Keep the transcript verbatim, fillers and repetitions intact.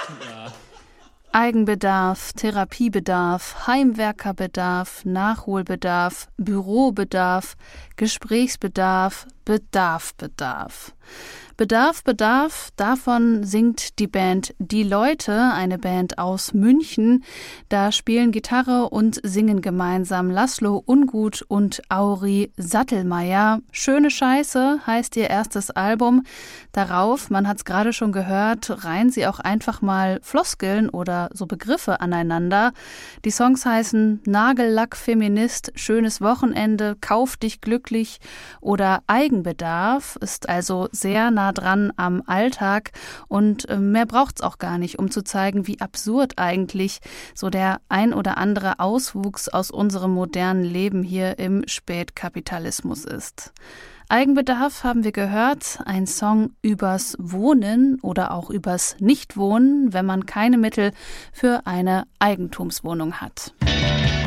Eigenbedarf, Therapiebedarf, Heimwerkerbedarf, Nachholbedarf, Bürobedarf, Gesprächsbedarf, Bedarf, Bedarf. Bedarf, Bedarf, davon singt die Band Die Leute, eine Band aus München. Da spielen Gitarre und singen gemeinsam Laszlo Ungut und Auri Sattelmeier. Schöne Scheiße heißt ihr erstes Album. Darauf, man hat es gerade schon gehört, reihen sie auch einfach mal Floskeln oder so Begriffe aneinander. Die Songs heißen Nagellack Feminist, Schönes Wochenende, Kauf dich glücklich oder Eigenbedarf, ist also sehr nah dran am Alltag und mehr braucht's auch gar nicht, um zu zeigen, wie absurd eigentlich so der ein oder andere Auswuchs aus unserem modernen Leben hier im Spätkapitalismus ist. Eigenbedarf haben wir gehört, ein Song übers Wohnen oder auch übers Nichtwohnen, wenn man keine Mittel für eine Eigentumswohnung hat.